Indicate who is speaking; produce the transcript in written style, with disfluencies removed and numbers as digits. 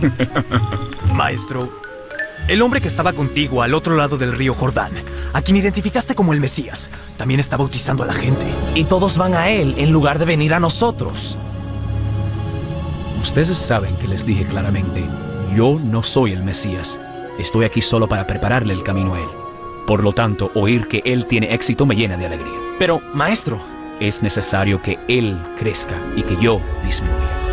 Speaker 1: Maestro, el hombre que estaba contigo al otro lado del río Jordán, a quien identificaste como el Mesías, también está bautizando a la gente.
Speaker 2: Y todos van a él en lugar de venir a nosotros.
Speaker 3: Ustedes saben que les dije claramente, yo no soy el Mesías. Estoy aquí solo para prepararle el camino a él. Por lo tanto, oír que él tiene éxito me llena de alegría.
Speaker 2: Pero, maestro,
Speaker 3: Es necesario que él crezca y que yo disminuya.